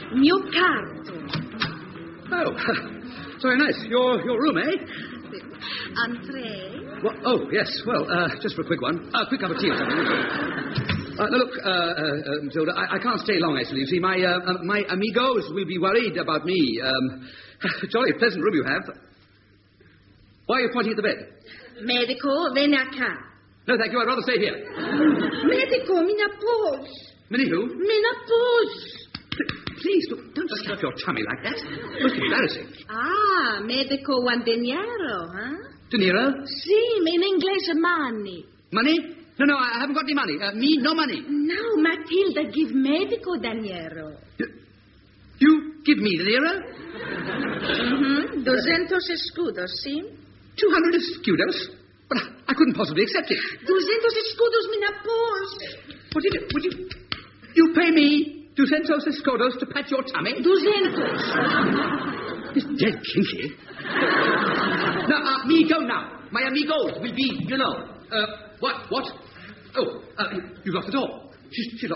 Mio carto. Oh, very nice. Your room, eh? Entree? Well, oh, yes. Well, just for a quick one. A quick cup of tea or something. Now, look, Matilda, I can't stay long, actually. You see, my amigos will be worried about me. Jolly pleasant room you have. Why are you pointing at the bed? Medico, vieni a ca. No, thank you. I'd rather stay here. Medico, menopause. Minnie who? Menopause. Please, look, don't slap your tummy like that. Most embarrassing. Ah, medico one dinero, huh? De Niro? Sì, ma in inglese money. Money? No, I haven't got any money. Me, no money. No, Matilda give medico dinero. You give me De Niro? 200 escudos, sí? 200 escudos? But I couldn't possibly accept it. 200 escudos, menopause. Would you pay me 200 escudos to pat your tummy? 200. It's dead kinky. Now, me go now. My amigos will be, you know. What? Oh, you've locked the door. She's locked